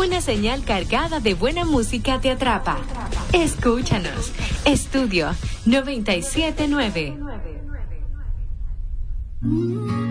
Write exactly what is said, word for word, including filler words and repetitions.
Una señal cargada de buena música te atrapa. Escúchanos. Estudio noventa y siete nueve.